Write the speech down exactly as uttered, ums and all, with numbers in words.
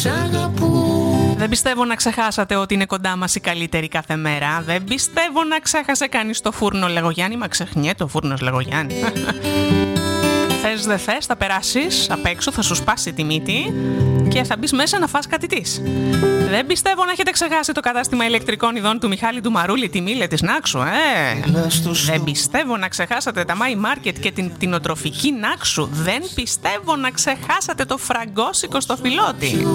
Δεν πιστεύω να ξεχάσατε ότι είναι κοντά μας η καλύτερη κάθε μέρα. Δεν πιστεύω να ξέχασε κανείς το φούρνο Λεγογιάννη. Μα ξεχνιέται ο φούρνος Λεγογιάννη. Θες δε θες, θα περάσεις απ' έξω, θα σου σπάσει τη μύτη και θα μπεις μέσα να φας κάτι της. Δεν πιστεύω να έχετε ξεχάσει το κατάστημα ηλεκτρικών ειδών του Μιχάλη του Μαρούλη, τη Μήλε της Νάξου, ε. Δεν πιστεύω να ξεχάσατε τα My Market και την κτηνοτροφική Νάξου. Δεν πιστεύω να ξεχάσατε το φραγκόσικο στο Φιλότι.